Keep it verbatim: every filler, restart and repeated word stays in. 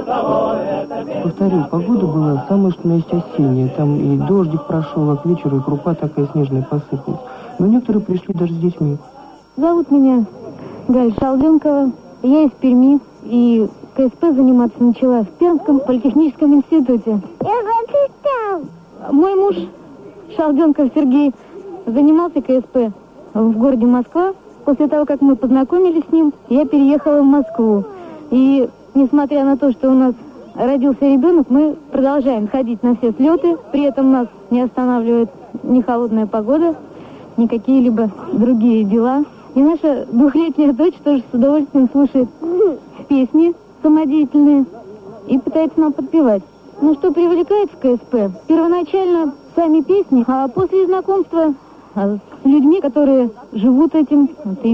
Повторю, погода была самая, что на есть осенняя. Там и дождик прошел, а к вечеру и крупа такая снежная посыпалась. Но некоторые пришли даже с детьми. Зовут меня Галь Шалденкова. Я из Перми. И КСП заниматься начала в Пермском политехническом институте. Я хочу там. Мой муж Шалденков Сергей занимался КСП в городе Москва. После того, как мы познакомились с ним, я переехала в Москву. И несмотря на то, что у нас родился ребенок, мы продолжаем ходить на все слеты. При этом нас не останавливает ни холодная погода, ни какие-либо другие дела. И наша двухлетняя дочь тоже с удовольствием слушает песни самодеятельные и пытается нам подпевать. Ну, что привлекает в КСП? Первоначально сами песни, а после знакомства с людьми, которые живут этим,